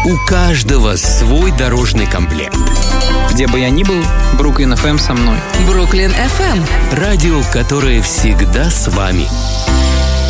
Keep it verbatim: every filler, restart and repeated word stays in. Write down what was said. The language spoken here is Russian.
У каждого свой дорожный комплект. Где бы я ни был, Бруклин эф эм со мной. Бруклин эф эм. Радио, которое всегда с вами.